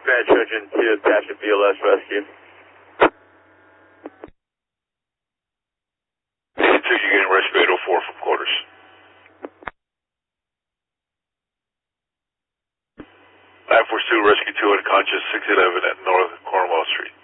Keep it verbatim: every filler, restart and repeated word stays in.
Grand Trojan two, attachment B L S rescue. eighty-two, you're getting rescue eight oh four from quarters. nine four two, rescue two unconscious, six eleven at North Cornwall Street.